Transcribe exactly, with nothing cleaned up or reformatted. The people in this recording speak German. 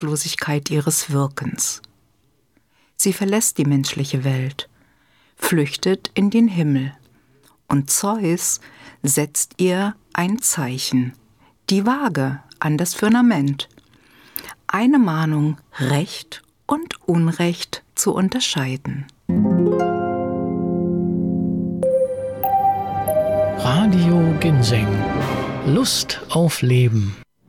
Machtlosigkeit ihres Wirkens. Sie verlässt die menschliche Welt, flüchtet in den Himmel, und Zeus setzt ihr ein Zeichen, die Waage, an das Firmament. Eine Mahnung, Recht und Unrecht zu unterscheiden. Radio Ginseng. Lust auf Leben.